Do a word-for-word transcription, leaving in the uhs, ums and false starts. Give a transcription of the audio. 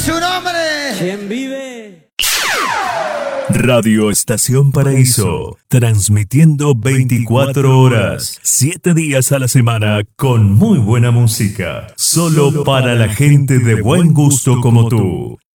su nombre? ¿Quién vive? Radio Estación Paraíso, transmitiendo veinticuatro horas, siete días a la semana, con muy buena música, solo para la gente de buen gusto como tú.